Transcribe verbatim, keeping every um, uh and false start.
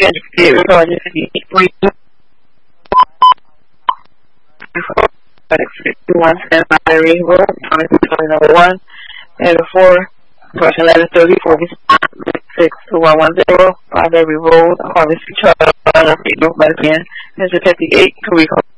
fifty-eight, recording fifty-three, fifty-one, stand by Battery Road, twenty number one, and the four, question letter thirty, forty-six, two one one zero, Battery Road, Harvest Charles, North Medicine, Mister fifty-eight, to record.